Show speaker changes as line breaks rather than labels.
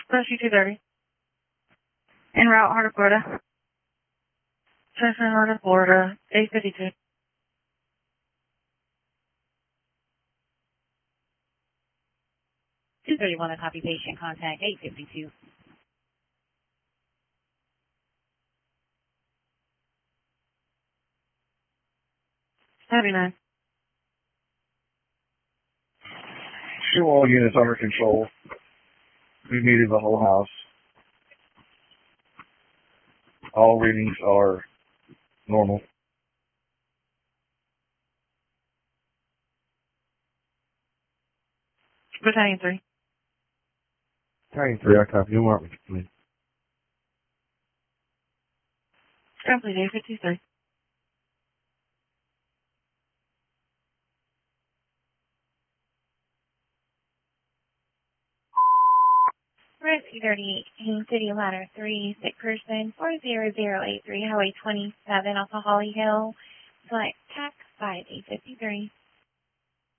Rescue 230.
En route, Heart of Florida.
Chestnut, Heart of Florida, 852.
$231, a copy patient, contact 852.
$79.
Show all units under control. We muted the whole house. All readings are normal.
Battalion 3.
Battalion 3, I copy. You mark me.
Complete 853.
Rescue 38, Haines City, Ladder 3, sick person, 40083, Highway 27, off of Holly Hill, select TAC 5853.